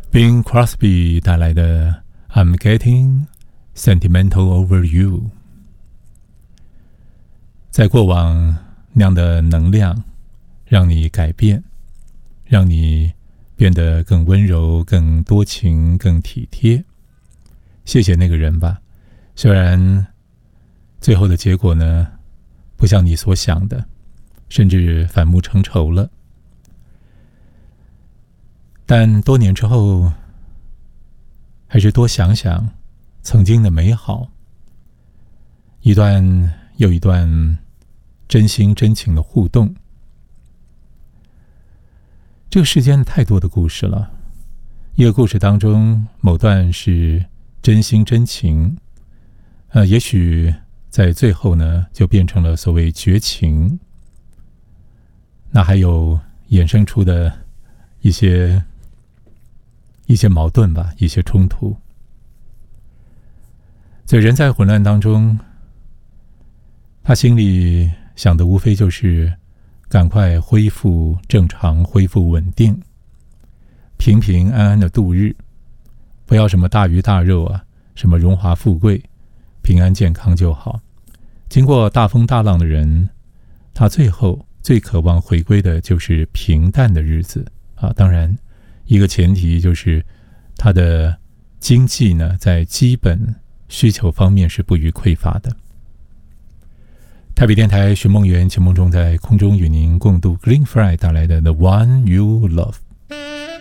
Bing Crosby 带来的 I'm Getting Sentimental Over You。 在过往那样的能量让你改变，让你变得更温柔、更多情、更体贴。谢谢那个人吧，虽然最后的结果呢，不像你所想的，甚至反目成仇了。但多年之后，还是多想想曾经的美好，一段又一段真心真情的互动。这个世间太多的故事了，一个故事当中某段是真心真情，也许在最后呢，就变成了所谓绝情。那还有衍生出的一些矛盾吧，一些冲突。所以人在混乱当中，他心里想的无非就是赶快恢复正常，恢复稳定，平平安安的度日，不要什么大鱼大肉啊，什么荣华富贵，平安健康就好。经过大风大浪的人，他最后最渴望回归的就是平淡的日子啊。当然一个前提就是他的经济呢，在基本需求方面是不予匮乏的。台北电台寻梦园秦梦中在空中与您共度 Green Friday 带来的 The One You Love。